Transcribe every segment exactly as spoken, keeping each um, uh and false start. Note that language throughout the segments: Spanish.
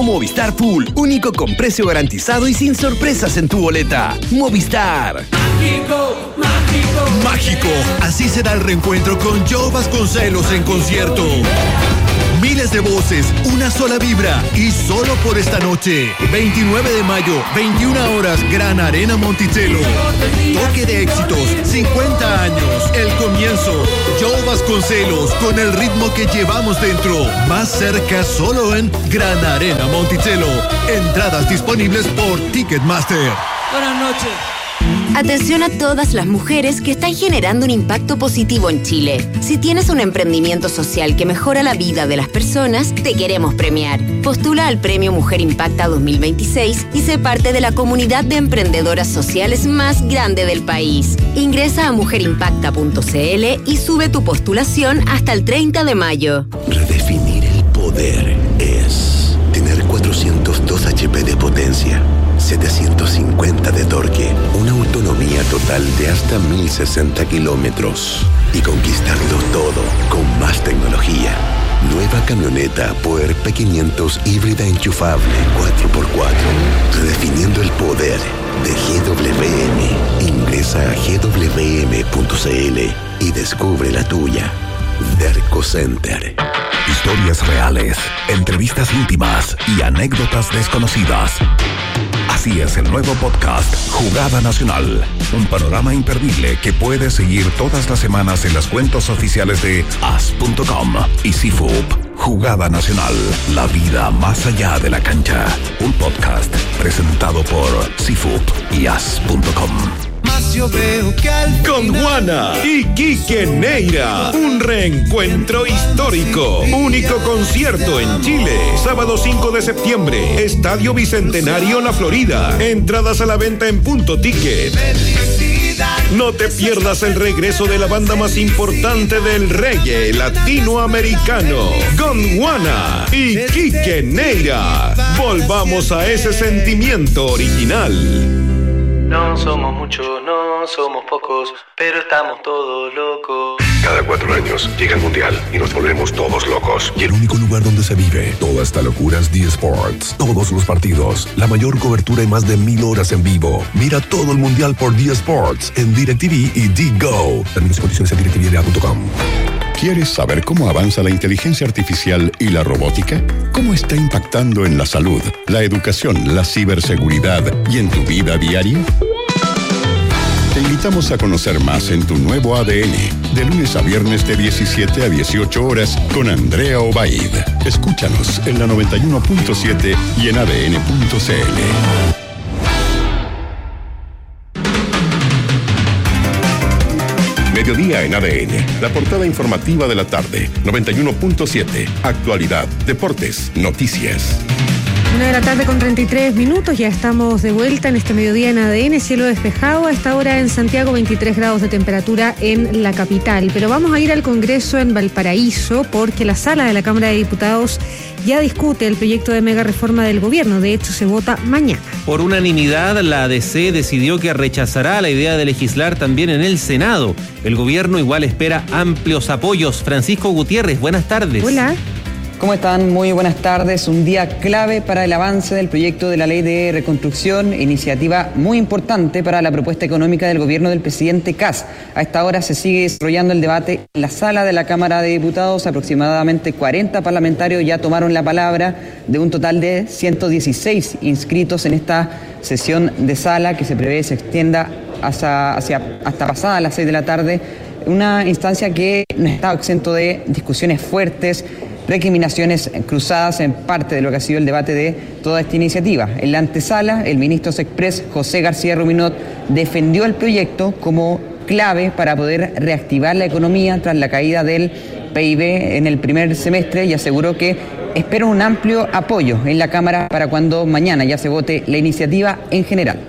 Movistar Full, único con precio garantizado y sin sorpresas en tu boleta. Movistar. Mágico, mágico. Mágico. Así será el reencuentro con Joe Vasconcelos en concierto. Miles de voces, una sola vibra y solo por esta noche. veintinueve de mayo, veintiuna horas, Gran Arena Monticello. Toque de éxitos, cincuenta años, el comienzo. Joe Vasconcelos con el ritmo que llevamos dentro. Más cerca solo en Gran Arena Monticello. Entradas disponibles por Ticketmaster. Buenas noches. Atención a todas las mujeres que están generando un impacto positivo en Chile. Si tienes un emprendimiento social que mejora la vida de las personas, te queremos premiar. Postula al Premio Mujer Impacta dos mil veintiséis y sé parte de la comunidad de emprendedoras sociales más grande del país. Ingresa a mujer impacta punto c l y sube tu postulación hasta el treinta de mayo. Redefinir el poder es tener cuatrocientos dos hachas de potencia, setecientos cincuenta de torque, una autonomía total de hasta mil sesenta kilómetros y conquistarlo todo con más tecnología. Nueva camioneta Puer P quinientos híbrida enchufable cuatro por cuatro, redefiniendo el poder de G W M. Ingresa a g w m punto c l y descubre la tuya. Derco Center. Historias reales, entrevistas íntimas y anécdotas desconocidas. Así es el nuevo podcast Jugada Nacional, un panorama imperdible que puedes seguir todas las semanas en las cuentas oficiales de as punto com y C F U P. Jugada Nacional, la vida más allá de la cancha. Un podcast presentado por C F U P y as punto com. Con Juana y Quique Neira, un reencuentro histórico, único concierto en Chile, sábado cinco de septiembre, Estadio Bicentenario La Florida, entradas a la venta en Punto Ticket. No te pierdas el regreso de la banda más importante del reggae latinoamericano, Gondwana y Quique Neira. Volvamos a ese sentimiento original. No somos muchos, no somos pocos, pero estamos todos locos. Cada cuatro años llega el Mundial y nos volvemos todos locos. Y el único lugar donde se vive toda esta locura es D Sports. Todos los partidos, la mayor cobertura y más de mil horas en vivo. Mira todo el Mundial por D Sports en DirecTV y D-Go. Términos y condiciones en directividad punto com. ¿Quieres saber cómo avanza la inteligencia artificial y la robótica? ¿Cómo está impactando en la salud, la educación, la ciberseguridad y en tu vida diaria? Te invitamos a conocer más en tu nuevo A D N, de lunes a viernes de diecisiete a dieciocho horas con Andrea Obaid. Escúchanos en la noventa y uno punto siete y en a d n punto c l. Mediodía en A D N, la portada informativa de la tarde, noventa y uno punto siete, actualidad, deportes, noticias. Una de la tarde con treinta y tres minutos, ya estamos de vuelta en este mediodía en A D N, cielo despejado, a esta hora en Santiago veintitrés grados de temperatura en la capital. Pero vamos a ir al Congreso en Valparaíso porque la sala de la Cámara de Diputados ya discute el proyecto de mega reforma del gobierno, de hecho se vota mañana. Por unanimidad, la A D C decidió que rechazará la idea de legislar también en el Senado. El gobierno igual espera amplios apoyos. Francisco Gutiérrez, buenas tardes. Hola. ¿Cómo están? Muy buenas tardes. Un día clave para el avance del proyecto de la Ley de Reconstrucción, iniciativa muy importante para la propuesta económica del gobierno del presidente Kast. A esta hora se sigue desarrollando el debate en la sala de la Cámara de Diputados. Aproximadamente cuarenta parlamentarios ya tomaron la palabra, de un total de ciento dieciséis inscritos en esta sesión de sala que se prevé se extienda hacia, hacia, hasta pasadas las seis de la tarde. Una instancia que no está exento de discusiones fuertes, recriminaciones cruzadas en parte de lo que ha sido el debate de toda esta iniciativa. En la antesala, el ministro Sexpress, José García Ruminot, defendió el proyecto como clave para poder reactivar la economía tras la caída del P I B en el primer semestre y aseguró que espera un amplio apoyo en la Cámara para cuando mañana ya se vote la iniciativa en general.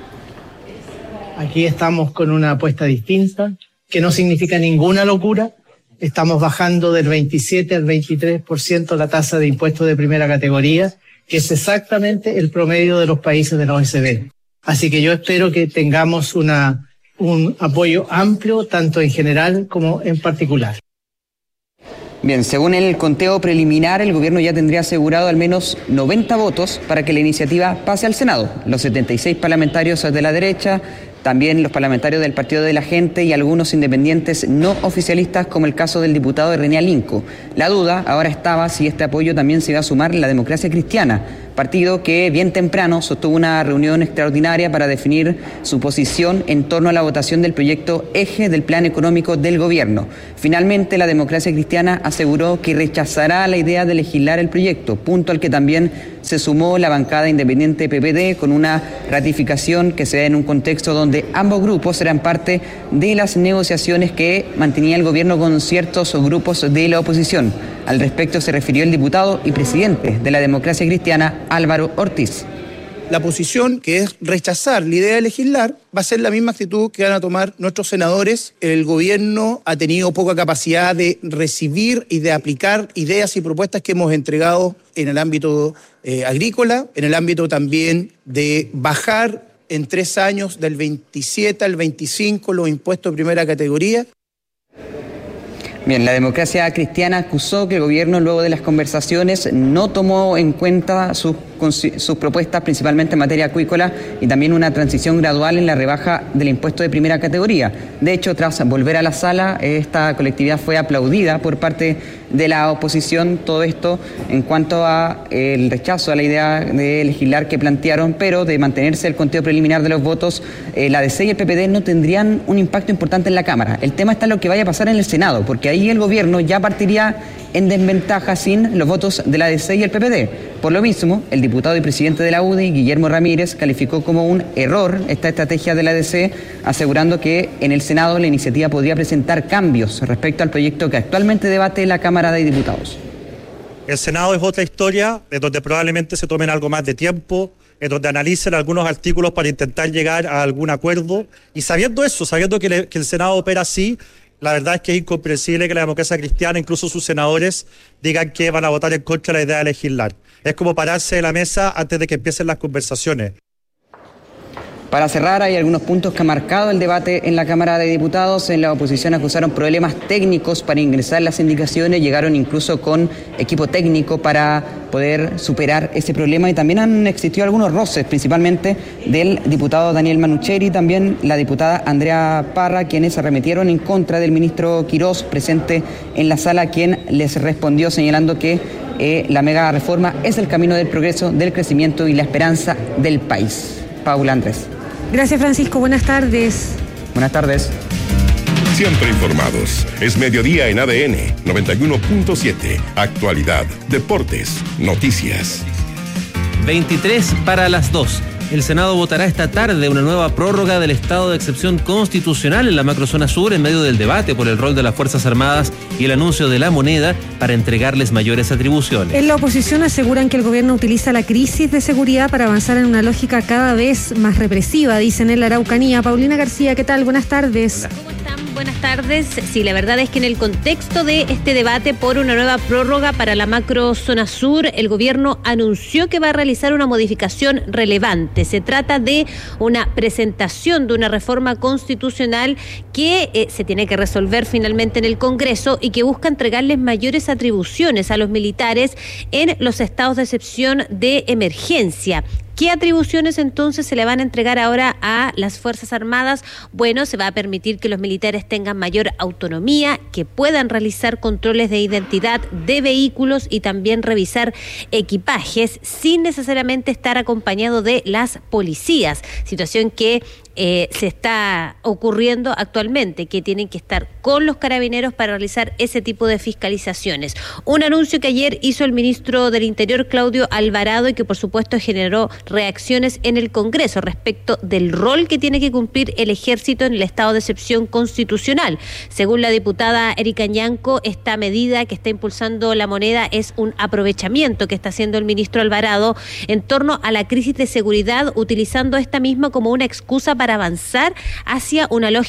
Aquí estamos con una apuesta distinta, que no significa ninguna locura. Estamos bajando del veintisiete al veintitrés por ciento la tasa de impuestos de primera categoría, que es exactamente el promedio de los países de la O E C D. Así que yo espero que tengamos una, un apoyo amplio, tanto en general como en particular. Bien, según el conteo preliminar, el gobierno ya tendría asegurado al menos noventa votos para que la iniciativa pase al Senado. Los setenta y seis parlamentarios de la derecha, también los parlamentarios del Partido de la Gente y algunos independientes no oficialistas, como el caso del diputado René Alinco. La duda ahora estaba si este apoyo también se iba a sumar la Democracia Cristiana, partido que bien temprano sostuvo una reunión extraordinaria para definir su posición en torno a la votación del proyecto eje del plan económico del gobierno. Finalmente, la Democracia Cristiana aseguró que rechazará la idea de legislar el proyecto, punto al que también se sumó la bancada independiente P P D con una ratificación que se da en un contexto donde ambos grupos eran parte de las negociaciones que mantenía el gobierno con ciertos grupos de la oposición. Al respecto se refirió el diputado y presidente de la Democracia Cristiana, Álvaro Ortiz. La posición, que es rechazar la idea de legislar, va a ser la misma actitud que van a tomar nuestros senadores. El gobierno ha tenido poca capacidad de recibir y de aplicar ideas y propuestas que hemos entregado en el ámbito eh, agrícola, en el ámbito también de bajar en tres años del veintisiete al veinticinco los impuestos de primera categoría. Bien, la Democracia Cristiana acusó que el gobierno, luego de las conversaciones, no tomó en cuenta sus, sus propuestas, principalmente en materia acuícola, y también una transición gradual en la rebaja del impuesto de primera categoría. De hecho, tras volver a la sala, esta colectividad fue aplaudida por parte de la oposición, todo esto en cuanto a el rechazo a la idea de legislar que plantearon, pero de mantenerse el conteo preliminar de los votos, eh, la A D C y el P P D no tendrían un impacto importante en la Cámara. El tema está en lo que vaya a pasar en el Senado, porque ahí el gobierno ya partiría en desventaja sin los votos de la A D C y el P P D. Por lo mismo, el diputado y presidente de la U D I, Guillermo Ramírez, calificó como un error esta estrategia de la A D C, asegurando que en el Senado la iniciativa podría presentar cambios respecto al proyecto que actualmente debate la Cámara de Diputados. El Senado es otra historia, en donde probablemente se tomen algo más de tiempo, en donde analicen algunos artículos para intentar llegar a algún acuerdo. Y sabiendo eso, sabiendo que, le, que el Senado opera así, la verdad es que es incomprensible que la Democracia Cristiana, incluso sus senadores, digan que van a votar en contra de la idea de legislar. Es como pararse de la mesa antes de que empiecen las conversaciones. Para cerrar, hay algunos puntos que ha marcado el debate en la Cámara de Diputados. En la oposición acusaron problemas técnicos para ingresar las indicaciones, llegaron incluso con equipo técnico para poder superar ese problema, y también han existido algunos roces, principalmente del diputado Daniel Manucheri, también la diputada Andrea Parra, quienes se arremetieron en contra del ministro Quirós, presente en la sala, quien les respondió señalando que eh, la mega reforma es el camino del progreso, del crecimiento y la esperanza del país. Paula Andrés. Gracias, Francisco. Buenas tardes. Buenas tardes. Siempre informados. Es mediodía en A D N noventa y uno punto siete. Actualidad, deportes, noticias. veintitrés para las dos. El Senado votará esta tarde una nueva prórroga del estado de excepción constitucional en la macrozona sur en medio del debate por el rol de las Fuerzas Armadas y el anuncio de la moneda para entregarles mayores atribuciones. En la oposición aseguran que el gobierno utiliza la crisis de seguridad para avanzar en una lógica cada vez más represiva, dicen en la Araucanía. Paulina García, ¿qué tal? Buenas tardes. Hola. ¿Cómo están? Buenas tardes. Sí, la verdad es que en el contexto de este debate por una nueva prórroga para la macrozona sur, el gobierno anunció que va a realizar una modificación relevante. Se trata de una presentación de una reforma constitucional que eh, se tiene que resolver finalmente en el Congreso y que busca entregarles mayores atribuciones a los militares en los estados de excepción de emergencia. ¿Qué atribuciones entonces se le van a entregar ahora a las Fuerzas Armadas? Bueno, se va a permitir que los militares tengan mayor autonomía, que puedan realizar controles de identidad de vehículos y también revisar equipajes sin necesariamente estar acompañado de las policías, situación que eh, se está ocurriendo actualmente, que tienen que estar con los carabineros para realizar ese tipo de fiscalizaciones. Un anuncio que ayer hizo el ministro del Interior, Claudio Alvarado, y que por supuesto generó reacciones en el Congreso respecto del rol que tiene que cumplir el ejército en el estado de excepción constitucional. Según la diputada Erika Ñanco, esta medida que está impulsando la moneda es un aprovechamiento que está haciendo el ministro Alvarado en torno a la crisis de seguridad, utilizando esta misma como una excusa para avanzar hacia una lógica cada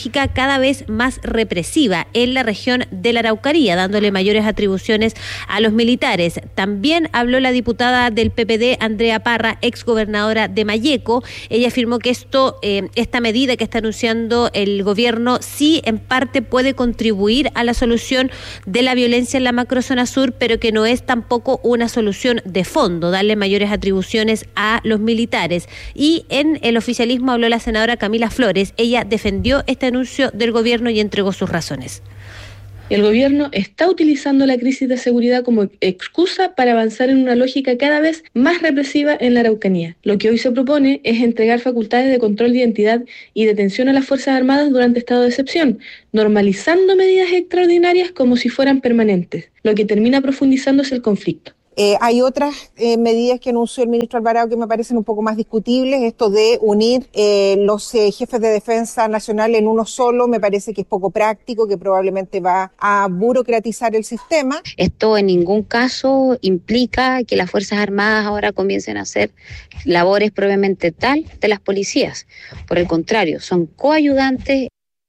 cada vez más represiva en la región de la Araucanía, dándole mayores atribuciones a los militares. También habló la diputada del P P D, Andrea Parra, exgobernadora de Malleco. Ella afirmó que esto, eh, esta medida que está anunciando el gobierno sí en parte puede contribuir a la solución de la violencia en la macrozona sur, pero que no es tampoco una solución de fondo, darle mayores atribuciones a los militares. Y en el oficialismo habló la senadora Camila Flores. Ella defendió este anuncio del gobierno y entregó sus razones. El gobierno está utilizando la crisis de seguridad como excusa para avanzar en una lógica cada vez más represiva en la Araucanía. Lo que hoy se propone es entregar facultades de control de identidad y detención a las Fuerzas Armadas durante estado de excepción, normalizando medidas extraordinarias como si fueran permanentes, lo que termina profundizándose el conflicto. Eh, hay otras eh, medidas que anunció el ministro Alvarado que me parecen un poco más discutibles. Esto de unir eh, los eh, jefes de defensa nacional en uno solo me parece que es poco práctico, que probablemente va a burocratizar el sistema. Esto en ningún caso implica que las Fuerzas Armadas ahora comiencen a hacer labores propiamente tal de las policías. Por el contrario, son coayudantes.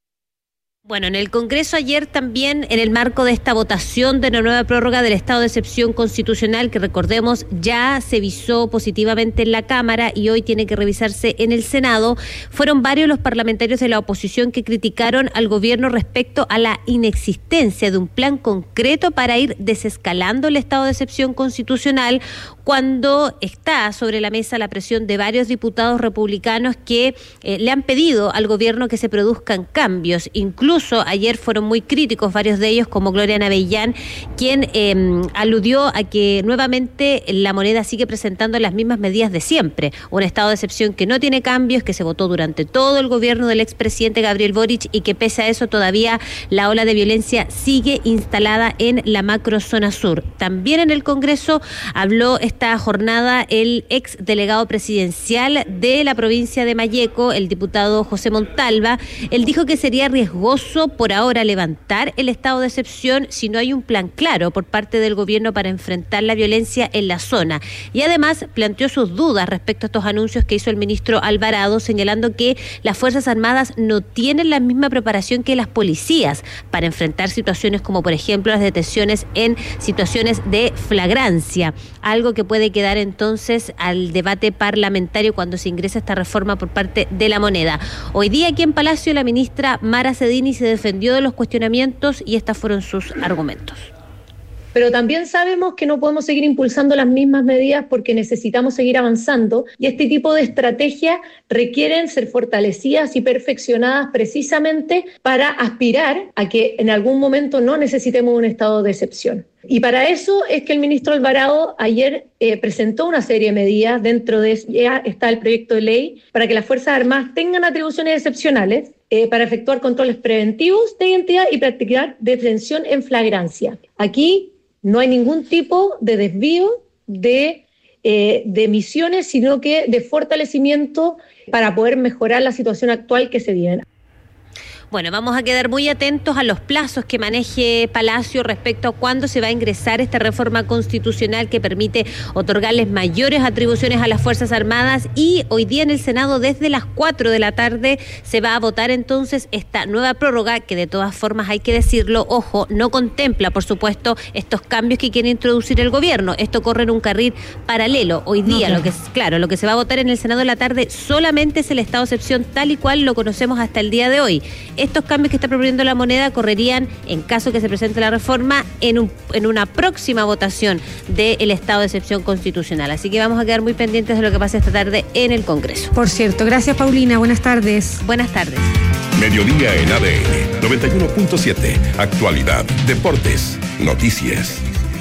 Bueno, en el Congreso ayer también, en el marco de esta votación de la nueva prórroga del estado de excepción constitucional, que recordemos ya se visó positivamente en la Cámara y hoy tiene que revisarse en el Senado, fueron varios los parlamentarios de la oposición que criticaron al gobierno respecto a la inexistencia de un plan concreto para ir desescalando el estado de excepción constitucional, cuando está sobre la mesa la presión de varios diputados republicanos que eh, le han pedido al gobierno que se produzcan cambios. Incluso ayer fueron muy críticos varios de ellos, como Gloria Navellán, quien eh, aludió a que nuevamente la moneda sigue presentando las mismas medidas de siempre. Un estado de excepción que no tiene cambios, que se votó durante todo el gobierno del expresidente Gabriel Boric y que pese a eso todavía la ola de violencia sigue instalada en la macrozona sur. También en el Congreso habló esta jornada el ex delegado presidencial de la provincia de Malleco, el diputado José Montalva. Él dijo que sería riesgoso por ahora levantar el estado de excepción si no hay un plan claro por parte del gobierno para enfrentar la violencia en la zona. Y además planteó sus dudas respecto a estos anuncios que hizo el ministro Alvarado, señalando que las Fuerzas Armadas no tienen la misma preparación que las policías para enfrentar situaciones como, por ejemplo, las detenciones en situaciones de flagrancia, algo que puede quedar entonces al debate parlamentario cuando se ingrese esta reforma por parte de la moneda. Hoy día aquí en Palacio la ministra Mara Cedini se defendió de los cuestionamientos y estos fueron sus argumentos. Pero también sabemos que no podemos seguir impulsando las mismas medidas porque necesitamos seguir avanzando y este tipo de estrategias requieren ser fortalecidas y perfeccionadas precisamente para aspirar a que en algún momento no necesitemos un estado de excepción. Y para eso es que el ministro Alvarado ayer eh, presentó una serie de medidas, dentro de ya está el proyecto de ley para que las Fuerzas Armadas tengan atribuciones excepcionales eh, para efectuar controles preventivos de identidad y practicar detención en flagrancia. Aquí no hay ningún tipo de desvío de, eh, de misiones, sino que de fortalecimiento para poder mejorar la situación actual que se vive. Bueno, vamos a quedar muy atentos a los plazos que maneje Palacio respecto a cuándo se va a ingresar esta reforma constitucional que permite otorgarles mayores atribuciones a las Fuerzas Armadas, y hoy día en el Senado desde las cuatro de la tarde se va a votar entonces esta nueva prórroga que de todas formas hay que decirlo, ojo, no contempla por supuesto estos cambios que quiere introducir el gobierno. Esto corre en un carril paralelo. Hoy día no, lo que es claro, lo que se va a votar en el Senado de la tarde solamente es el estado de excepción tal y cual lo conocemos hasta el día de hoy. Estos cambios que está proponiendo la moneda correrían, en caso que se presente la reforma, en, un, en una próxima votación del estado de excepción constitucional. Así que vamos a quedar muy pendientes de lo que pase esta tarde en el Congreso. Por cierto, gracias Paulina, buenas tardes. Buenas tardes. Mediodía en A D N noventa y uno punto siete. Actualidad, deportes, noticias.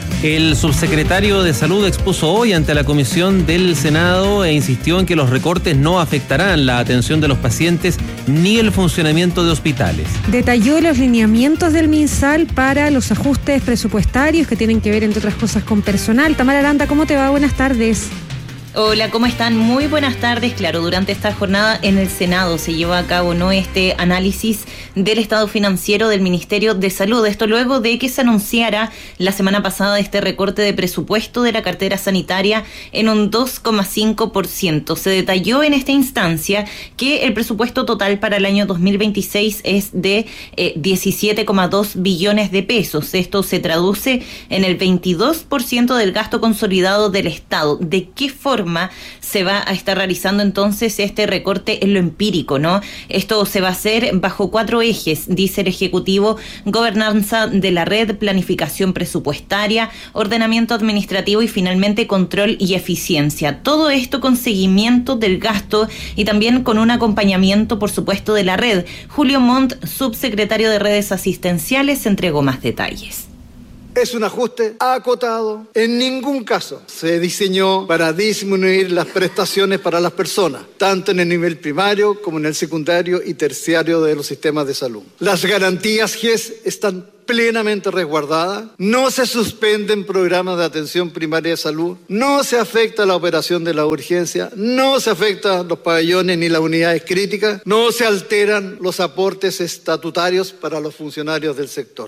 El subsecretario de Salud expuso hoy ante la comisión del Senado e insistió en que los recortes no afectarán la atención de los pacientes ni el funcionamiento de hospitales. Detalló los lineamientos del MinSal para los ajustes presupuestarios que tienen que ver, entre otras cosas, con personal. Tamara Aranda, ¿cómo te va? Buenas tardes. Hola, ¿cómo están? Muy buenas tardes. Claro, durante esta jornada en el Senado se llevó a cabo no este análisis del estado financiero del Ministerio de Salud. Esto luego de que se anunciara la semana pasada este recorte de presupuesto de la cartera sanitaria en un dos coma cinco por ciento. Se detalló en esta instancia que el presupuesto total para el año dos mil veintiséis es de eh, diecisiete coma dos billones de pesos. Esto se traduce en el veintidós por ciento del gasto consolidado del Estado. ¿De qué forma se va a estar realizando entonces este recorte en lo empírico, no? Esto se va a hacer bajo cuatro ejes, dice el Ejecutivo: gobernanza de la red, planificación presupuestaria, ordenamiento administrativo y finalmente control y eficiencia. Todo esto con seguimiento del gasto y también con un acompañamiento, por supuesto, de la red. Julio Montt, subsecretario de Redes Asistenciales, entregó más detalles. Es un ajuste acotado. En ningún caso se diseñó para disminuir las prestaciones para las personas, tanto en el nivel primario como en el secundario y terciario de los sistemas de salud. Las garantías G E S están plenamente resguardadas, no se suspenden programas de atención primaria de salud, no se afecta la operación de la urgencia, no se afectan los pabellones ni las unidades críticas, no se alteran los aportes estatutarios para los funcionarios del sector.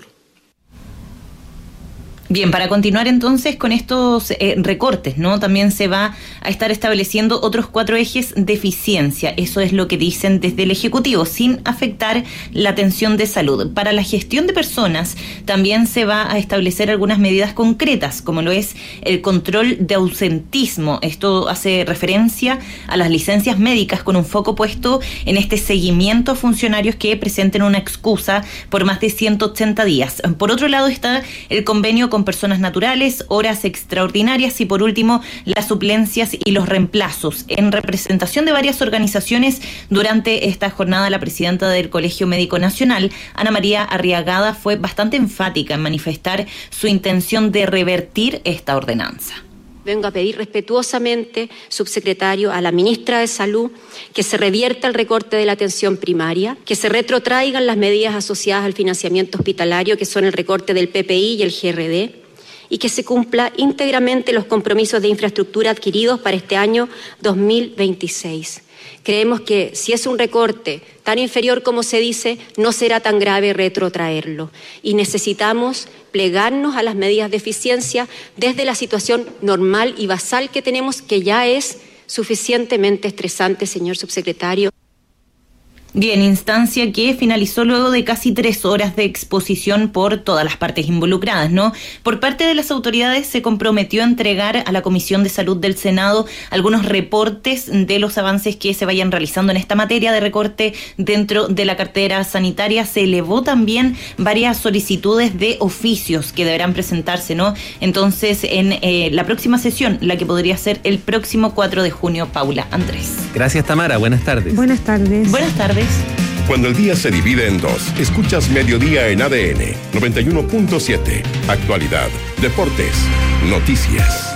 Bien, para continuar entonces con estos eh, recortes, ¿no? También se va a estar estableciendo otros cuatro ejes de eficiencia. Eso es lo que dicen desde el Ejecutivo, sin afectar la atención de salud. Para la gestión de personas también se va a establecer algunas medidas concretas, como lo es el control de ausentismo. Esto hace referencia a las licencias médicas con un foco puesto en este seguimiento a funcionarios que presenten una excusa por más de ciento ochenta días. Por otro lado está el convenio con personas naturales, horas extraordinarias y por último las suplencias y los reemplazos. En representación de varias organizaciones durante esta jornada, la presidenta del Colegio Médico Nacional, Ana María Arriagada, fue bastante enfática en manifestar su intención de revertir esta ordenanza. Vengo a pedir respetuosamente, subsecretario, a la ministra de Salud que se revierta el recorte de la atención primaria, que se retrotraigan las medidas asociadas al financiamiento hospitalario, que son el recorte del P P I y el G R D, y que se cumpla íntegramente los compromisos de infraestructura adquiridos para este año dos mil veintiséis. Creemos que si es un recorte tan inferior como se dice, no será tan grave retrotraerlo. Y necesitamos plegarnos a las medidas de eficiencia desde la situación normal y basal que tenemos, que ya es suficientemente estresante, señor subsecretario. Bien, instancia que finalizó luego de casi tres horas de exposición por todas las partes involucradas, ¿no? Por parte de las autoridades se comprometió a entregar a la Comisión de Salud del Senado algunos reportes de los avances que se vayan realizando en esta materia de recorte dentro de la cartera sanitaria. Se elevó también varias solicitudes de oficios que deberán presentarse, ¿no? Entonces, en eh, la próxima sesión, la que podría ser el próximo cuatro de junio, Paula Andrés. Gracias, Tamara. Buenas tardes. Buenas tardes. Buenas tardes. Cuando el día se divide en dos, escuchas Mediodía en A D N noventa y uno punto siete. Actualidad, deportes, noticias.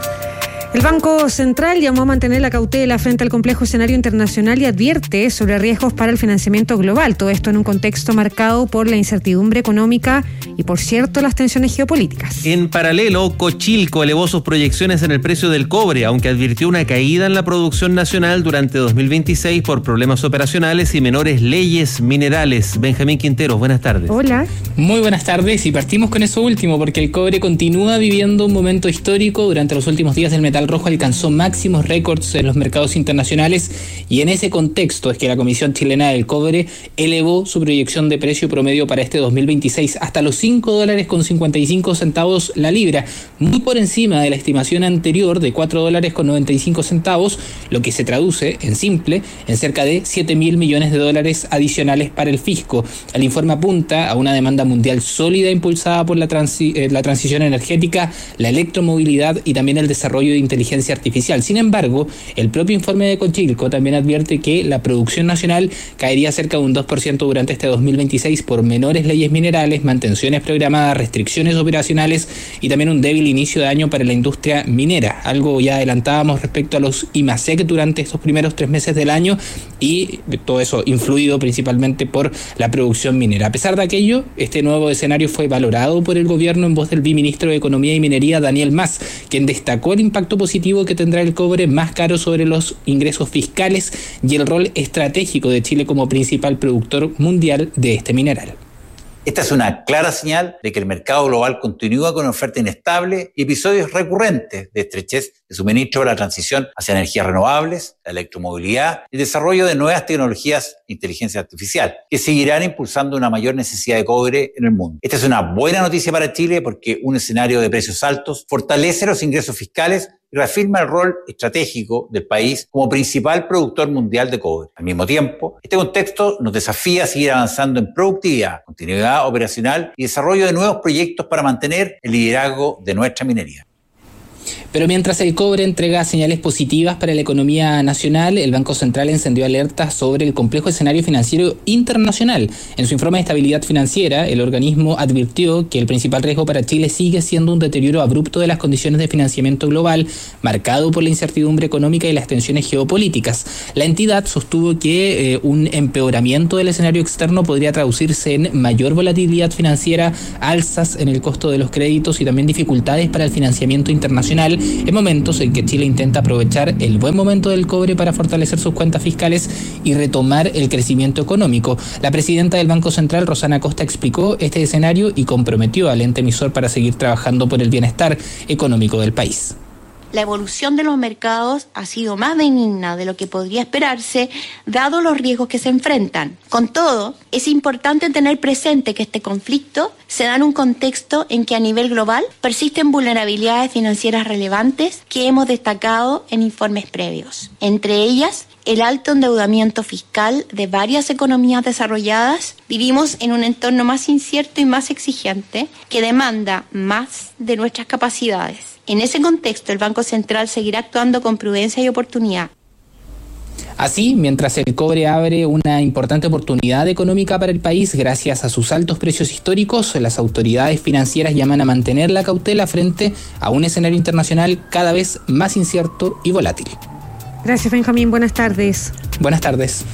El Banco Central llamó a mantener la cautela frente al complejo escenario internacional y advierte sobre riesgos para el financiamiento global. Todo esto en un contexto marcado por la incertidumbre económica y, por cierto, las tensiones geopolíticas. En paralelo, Cochilco elevó sus proyecciones en el precio del cobre, aunque advirtió una caída en la producción nacional durante dos mil veintiséis por problemas operacionales y menores leyes minerales. Benjamín Quinteros, buenas tardes. Hola. Muy buenas tardes, y partimos con eso último, porque el cobre continúa viviendo un momento histórico. Durante los últimos días el metal rojo alcanzó máximos récords en los mercados internacionales, y en ese contexto es que la Comisión Chilena del Cobre elevó su proyección de precio promedio para este dos mil veintiséis hasta los cinco dólares con cincuenta y cinco centavos la libra, muy por encima de la estimación anterior de cuatro dólares con noventa y cinco centavos, lo que se traduce en simple en cerca de siete mil millones de dólares adicionales para el fisco. El informe apunta a una demanda mundial sólida impulsada por la, transi- eh, la transición energética, la electromovilidad y también el desarrollo de inteligencia artificial. Sin embargo, el propio informe de Cochilco también advierte que la producción nacional caería cerca de un dos por ciento durante este dos mil veintiséis por menores leyes minerales, mantenciones programadas, restricciones operacionales y también un débil inicio de año para la industria minera. Algo ya adelantábamos respecto a los IMASEC durante estos primeros tres meses del año, y todo eso influido principalmente por la producción minera. A pesar de aquello, este nuevo escenario fue valorado por el gobierno en voz del viceministro de Economía y Minería, Daniel Mas, quien destacó el impacto positivo que tendrá el cobre más caro sobre los ingresos fiscales y el rol estratégico de Chile como principal productor mundial de este mineral. Esta es una clara señal de que el mercado global continúa con una oferta inestable y episodios recurrentes de estrechez de suministro para la transición hacia energías renovables, la electromovilidad y el desarrollo de nuevas tecnologías de inteligencia artificial, que seguirán impulsando una mayor necesidad de cobre en el mundo. Esta es una buena noticia para Chile porque un escenario de precios altos fortalece los ingresos fiscales y reafirma el rol estratégico del país como principal productor mundial de cobre. Al mismo tiempo, este contexto nos desafía a seguir avanzando en productividad, continuidad operacional y desarrollo de nuevos proyectos para mantener el liderazgo de nuestra minería. Pero mientras el cobre entrega señales positivas para la economía nacional, el Banco Central encendió alertas sobre el complejo escenario financiero internacional. En su informe de estabilidad financiera, el organismo advirtió que el principal riesgo para Chile sigue siendo un deterioro abrupto de las condiciones de financiamiento global, marcado por la incertidumbre económica y las tensiones geopolíticas. La entidad sostuvo que eh, un empeoramiento del escenario externo podría traducirse en mayor volatilidad financiera, alzas en el costo de los créditos y también dificultades para el financiamiento internacional, en momentos en que Chile intenta aprovechar el buen momento del cobre para fortalecer sus cuentas fiscales y retomar el crecimiento económico. La presidenta del Banco Central, Rosana Costa, explicó este escenario y comprometió al ente emisor para seguir trabajando por el bienestar económico del país. La evolución de los mercados ha sido más benigna de lo que podría esperarse, dado los riesgos que se enfrentan. Con todo, es importante tener presente que este conflicto se da en un contexto en que a nivel global persisten vulnerabilidades financieras relevantes que hemos destacado en informes previos. Entre ellas, el alto endeudamiento fiscal de varias economías desarrolladas. Vivimos en un entorno más incierto y más exigente que demanda más de nuestras capacidades. En ese contexto, el Banco Central seguirá actuando con prudencia y oportunidad. Así, mientras el cobre abre una importante oportunidad económica para el país gracias a sus altos precios históricos, las autoridades financieras llaman a mantener la cautela frente a un escenario internacional cada vez más incierto y volátil. Gracias, Benjamín. Buenas tardes. Buenas tardes.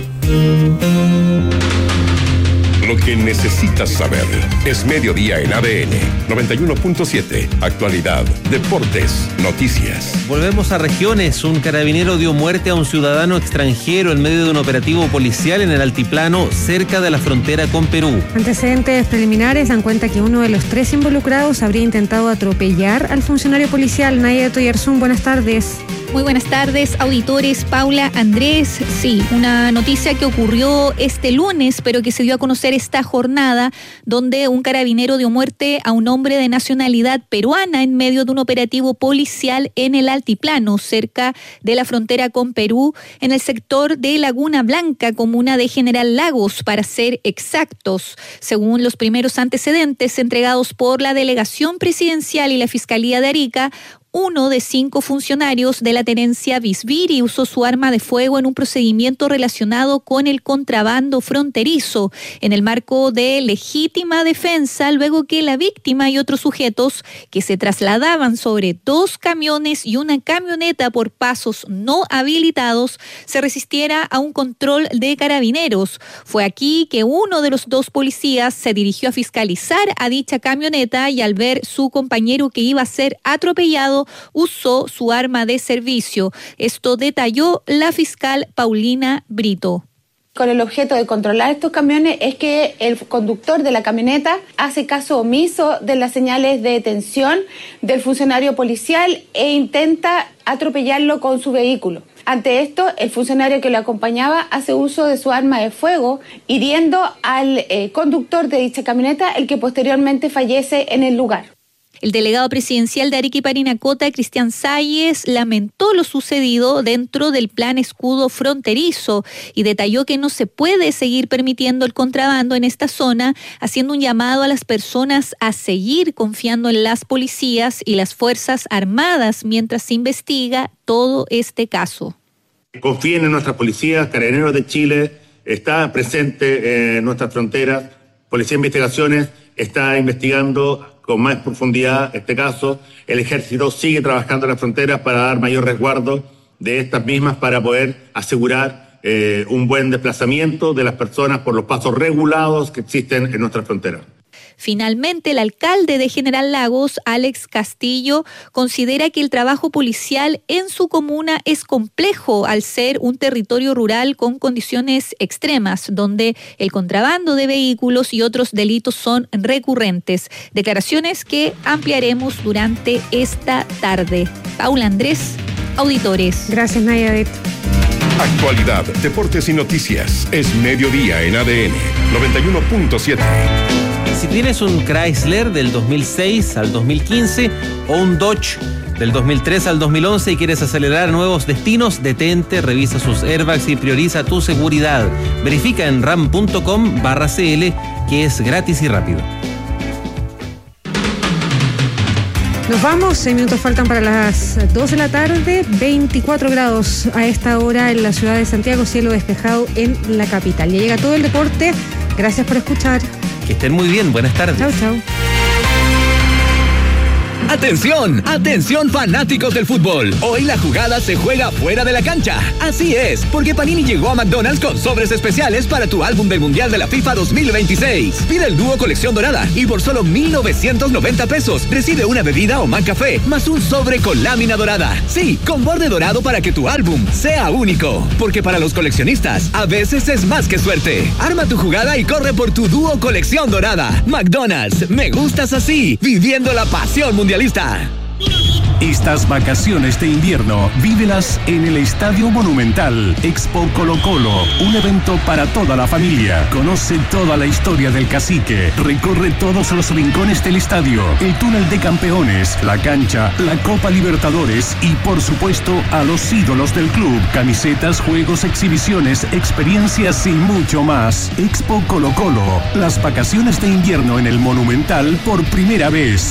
Lo que necesitas saber es Mediodía en A D N noventa y uno punto siete. Actualidad, deportes, noticias. Volvemos a regiones. Un carabinero dio muerte a un ciudadano extranjero en medio de un operativo policial en el altiplano cerca de la frontera con Perú. Antecedentes preliminares dan cuenta que uno de los tres involucrados habría intentado atropellar al funcionario policial. Naya Toyarzún, buenas tardes. Muy buenas tardes, auditores. Paula, Andrés, sí, una noticia que ocurrió este lunes, pero que se dio a conocer esta jornada, donde un carabinero dio muerte a un hombre de nacionalidad peruana en medio de un operativo policial en el altiplano, cerca de la frontera con Perú, en el sector de Laguna Blanca, comuna de General Lagos, para ser exactos. Según los primeros antecedentes entregados por la Delegación Presidencial y la Fiscalía de Arica, uno de cinco funcionarios de la tenencia Visviri usó su arma de fuego en un procedimiento relacionado con el contrabando fronterizo en el marco de legítima defensa, luego que la víctima y otros sujetos que se trasladaban sobre dos camiones y una camioneta por pasos no habilitados se resistiera a un control de carabineros. Fue aquí que uno de los dos policías se dirigió a fiscalizar a dicha camioneta y al ver su compañero que iba a ser atropellado, usó su arma de servicio. Esto detalló la fiscal Paulina Brito. Con el objeto de controlar estos camiones es que el conductor de la camioneta hace caso omiso de las señales de detención del funcionario policial e intenta atropellarlo con su vehículo. Ante esto, el funcionario que lo acompañaba hace uso de su arma de fuego, hiriendo al eh, conductor de dicha camioneta, el que posteriormente fallece en el lugar. El delegado presidencial de Arica y Parinacota, Cristian Salles, lamentó lo sucedido dentro del plan escudo fronterizo y detalló que no se puede seguir permitiendo el contrabando en esta zona, haciendo un llamado a las personas a seguir confiando en las policías y las Fuerzas Armadas mientras se investiga todo este caso. Confíen en nuestras policías. Carabineros de Chile está presente en nuestras fronteras. Policía de Investigaciones está investigando con más profundidad este caso. El Ejército sigue trabajando en las fronteras para dar mayor resguardo de estas mismas para poder asegurar eh, un buen desplazamiento de las personas por los pasos regulados que existen en nuestras fronteras. Finalmente, el alcalde de General Lagos, Alex Castillo, considera que el trabajo policial en su comuna es complejo al ser un territorio rural con condiciones extremas, donde el contrabando de vehículos y otros delitos son recurrentes. Declaraciones que ampliaremos durante esta tarde. Paula Andrés, Auditores. Gracias, Nayadet. Actualidad, deportes y noticias. Es mediodía en A D N noventa y uno punto siete. Si tienes un Chrysler del dos mil seis al dos mil quince o un Dodge del dos mil tres al dos mil once y quieres acelerar a nuevos destinos, detente, revisa sus airbags y prioriza tu seguridad. Verifica en ram punto com barra cl que es gratis y rápido. Nos vamos, seis minutos faltan para las dos de la tarde, veinticuatro grados a esta hora en la ciudad de Santiago, cielo despejado en la capital. Ya llega todo el deporte, gracias por escuchar. Que estén muy bien, buenas tardes. Chau, chau. Atención, atención fanáticos del fútbol. Hoy la jugada se juega fuera de la cancha. Así es, porque Panini llegó a McDonald's con sobres especiales para tu álbum del Mundial de la FIFA dos mil veintiséis. Pide el dúo colección dorada y por solo mil novecientos noventa pesos recibe una bebida o McCafé más un sobre con lámina dorada. Sí, con borde dorado para que tu álbum sea único. Porque para los coleccionistas, a veces es más que suerte. Arma tu jugada y corre por tu dúo colección dorada. McDonald's, me gustas así, viviendo la pasión mundialista. Estas vacaciones de invierno, vívelas en el Estadio Monumental. Expo Colo Colo, un evento para toda la familia. Conoce toda la historia del cacique. Recorre todos los rincones del estadio, el túnel de campeones, la cancha, la Copa Libertadores y, por supuesto, a los ídolos del club. Camisetas, juegos, exhibiciones, experiencias y mucho más. Expo Colo Colo, las vacaciones de invierno en el Monumental por primera vez.